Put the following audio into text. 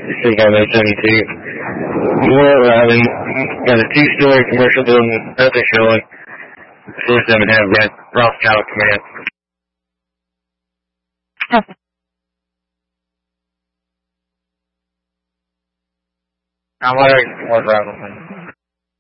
think I may 72. We're got a two-story commercial building, nothing showing. 47 have got Rothschild command. Okay. I'm wondering what Robinson.